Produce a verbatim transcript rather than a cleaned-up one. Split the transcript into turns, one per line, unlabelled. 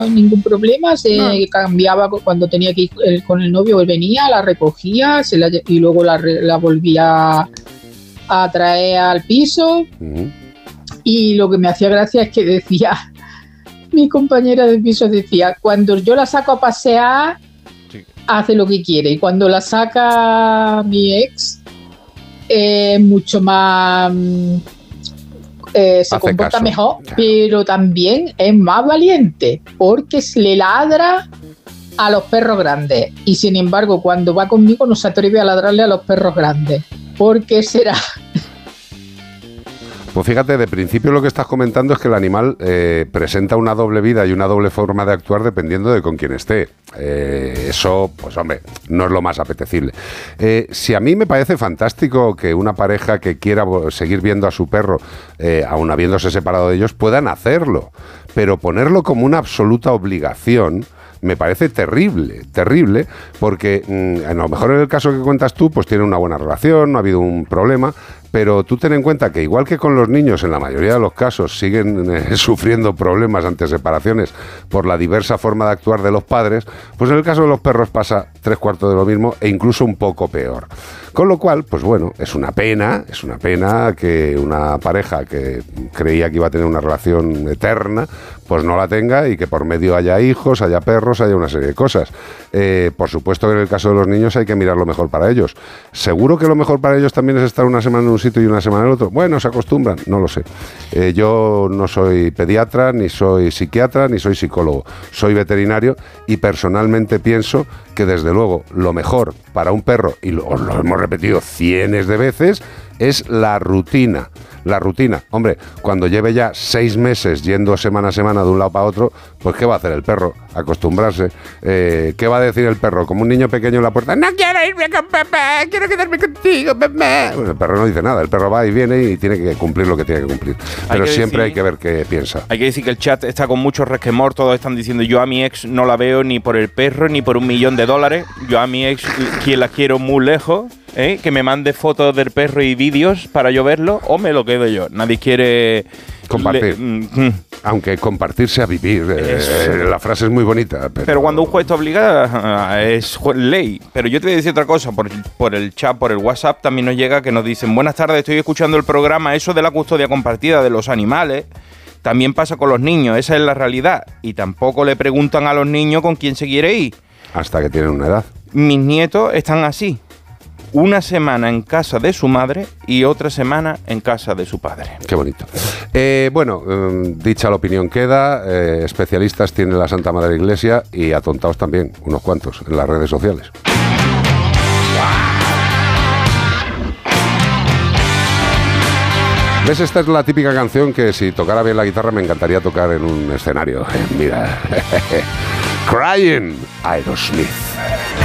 ningún problema, se no. cambiaba cuando tenía que ir el, con el novio, él venía, la recogía se la, y luego la, la volvía a traer al piso. Uh-huh. Y lo que me hacía gracia es que decía, mi compañera de piso decía, cuando yo la saco a pasear, sí. hace lo que quiere, y cuando la saca mi ex, es eh, mucho más... Eh, se Hace comporta caso. mejor, pero también es más valiente porque le ladra a los perros grandes y sin embargo cuando va conmigo no se atreve a ladrarle a los perros grandes. ¿Por qué será?
Pues fíjate, de principio lo que estás comentando es que el animal eh, presenta una doble vida y una doble forma de actuar dependiendo de con quién esté. Eh, eso, pues hombre, no es lo más apetecible. Eh, si a mí me parece fantástico que una pareja que quiera seguir viendo a su perro, eh, aun habiéndose separado de ellos, puedan hacerlo, pero ponerlo como una absoluta obligación me parece terrible, terrible, porque mmm, a lo mejor en el caso que cuentas tú, pues tiene una buena relación, no ha habido un problema, pero tú ten en cuenta que igual que con los niños, en la mayoría de los casos, siguen eh, sufriendo problemas ante separaciones por la diversa forma de actuar de los padres, pues en el caso de los perros pasa tres cuartos de lo mismo e incluso un poco peor. Con lo cual, pues bueno, es una pena, es una pena que una pareja que creía que iba a tener una relación eterna, pues no la tenga y que por medio haya hijos, haya perros, haya una serie de cosas. Eh, por supuesto que en el caso de los niños hay que mirar lo mejor para ellos. Seguro que lo mejor para ellos también es estar una semana en un sitio y una semana en el otro. Bueno, se acostumbran, no lo sé. Eh, yo no soy pediatra, ni soy psiquiatra, ni soy psicólogo. Soy veterinario y personalmente pienso que desde luego lo mejor para un perro, y lo, lo hemos repetido cientos de veces, es la rutina. La rutina. Hombre, cuando lleve ya seis meses yendo semana a semana de un lado para otro, pues ¿qué va a hacer el perro? Acostumbrarse. Eh, ¿Qué va a decir el perro? Como un niño pequeño en la puerta, no quiero irme con papá, quiero quedarme contigo, papá. Bueno, el perro no dice nada, el perro va y viene y tiene que cumplir lo que tiene que cumplir. Pero que siempre decir, hay que ver qué piensa.
Hay que decir que el chat está con mucho resquemor, todos están diciendo, yo a mi ex no la veo ni por el perro ni por un millón de dólares, yo a mi ex quien la quiero muy lejos. ¿Eh? Que me mande fotos del perro y vídeos para yo verlo o me lo quedo yo. Nadie quiere
compartir. Le, mm, Aunque compartirse a vivir. Eh, la frase es muy bonita. Pero,
pero cuando un juez te obliga es ley. Pero yo te voy a decir otra cosa. Por, por el chat, por el WhatsApp también nos llega que nos dicen, buenas tardes, estoy escuchando el programa. Eso de la custodia compartida de los animales también pasa con los niños. Esa es la realidad. Y tampoco le preguntan a los niños con quién se quiere ir.
Hasta que tienen una edad.
Mis nietos están así. Una semana en casa de su madre y otra semana en casa de su padre.
Qué bonito. Eh, bueno, eh, dicha la opinión queda. Eh, especialistas tiene la Santa Madre Iglesia y atontados también, unos cuantos, en las redes sociales. ¿Ves? Esta es la típica canción que si tocara bien la guitarra me encantaría tocar en un escenario. Mira. Crying, Aerosmith.